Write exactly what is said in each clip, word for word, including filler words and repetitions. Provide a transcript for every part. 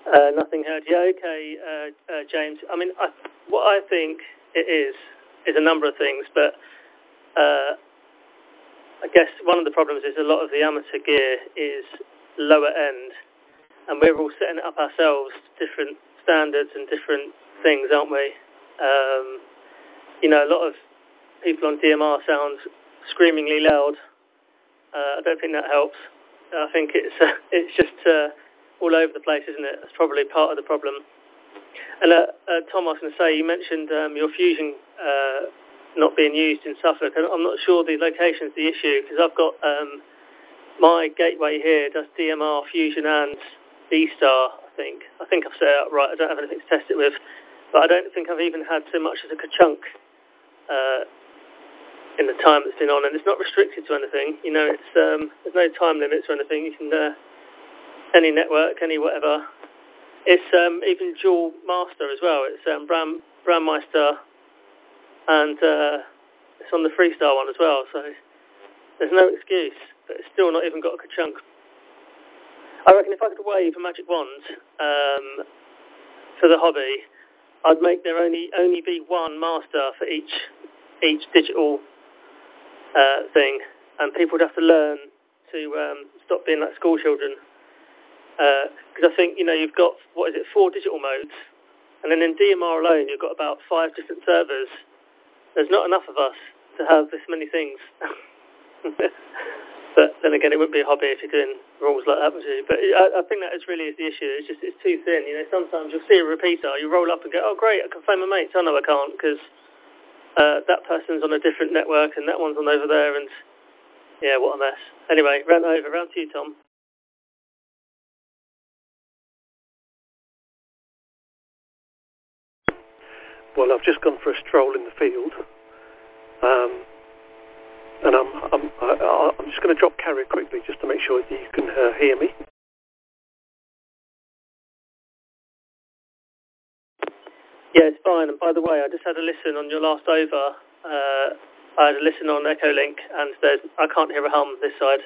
Uh, nothing heard. Yeah, okay, uh, uh, James. I mean, I, what I think it is, is a number of things, but uh, I guess one of the problems is a lot of the amateur gear is lower end, and we're all setting it up ourselves, different standards and different things, aren't we? Um, you know, a lot of people on D M R sound screamingly loud. Uh, I don't think that helps. I think it's uh, it's just uh, all over the place, isn't it? That's probably part of the problem. And uh, uh, Tom, I was going to say, you mentioned um, your Fusion uh, not being used in Suffolk, and I'm not sure the location's the issue, because I've got um, my gateway here does D M R, Fusion and B-Star, I think. I think I've set it up right. I don't have anything to test it with, but I don't think I've even had so much as a ka-chunk uh, in the time that's been on, and it's not restricted to anything. You know, it's um, there's no time limits or anything. You can uh, any network, any whatever. It's um, even dual master as well. It's um, Brand Brandmeister, and uh, it's on the Freestar one as well. So there's no excuse, but it's still not even got a ka-chunk. I reckon if I could wave a magic wand um, for the hobby, I'd make there only only be one master for each each digital uh, thing, and people would have to learn to um, stop being like school children. Because uh, I think, you know, you've got, what is it, four digital modes, and then in D M R alone you've got about five different servers. There's not enough of us to have this many things. But then again, it wouldn't be a hobby if you're doing rules like that, would you? But I, I think that is really is the issue. It's just, it's too thin. You know, sometimes you'll see a repeater, you roll up and go, oh great, I can phone my mates. Oh no, I can't, because uh, that person's on a different network and that one's on over there, and yeah, what a mess. Anyway, round over, round to you, Tom. Well, I've just gone for a stroll in the field, um, and I'm I'm I, I'm just going to drop carrier quickly just to make sure that you can uh, hear me. Yeah, it's fine. And by the way, I just had a listen on your last over. Uh, I had a listen on Echolink, and there's I can't hear a hum this side.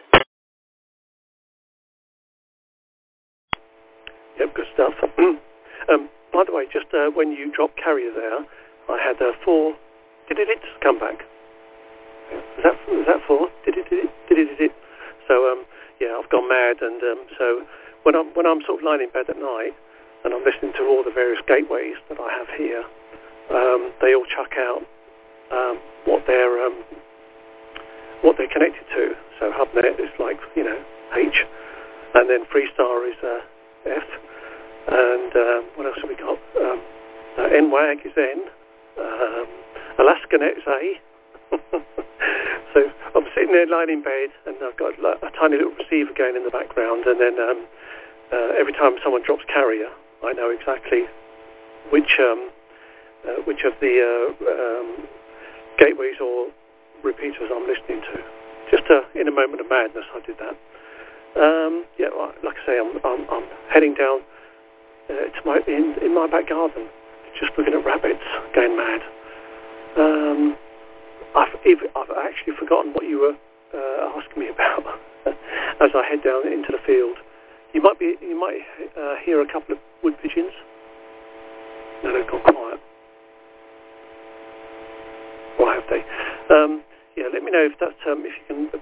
Yep, good stuff. um, by the way, just uh, when you dropped carrier there, I had uh, four did-it-its come back. Was that, was that four? Did-it-it? Did-it-it? So, um, yeah, I've gone mad, and um, so when I'm, when I'm sort of lying in bed at night, and I'm listening to all the various gateways that I have here, um, they all chuck out um, what they're um, what they're connected to. So HubNet is like, you know, H, and then Freestar is uh, F, and um, what else have we got? Um, uh, N WAG is N, um, AlaskaNet is A. So I'm sitting there lying in bed, and I've got like, a tiny little receiver going in the background, and then um, uh, every time someone drops carrier, I know exactly which um, uh, which of the uh, um, gateways or repeaters I'm listening to. Just uh, in a moment of madness, I did that. Um, yeah, like I say, I'm I'm, I'm heading down uh, to my in, in my back garden, just looking at rabbits, going mad. Um, I've even, I've actually forgotten what you were uh, asking me about as I head down into the field. You might be you might uh, hear a couple of wood pigeons. No, they've gone quiet. Or have they? Um, yeah, let me know if that's um, if you can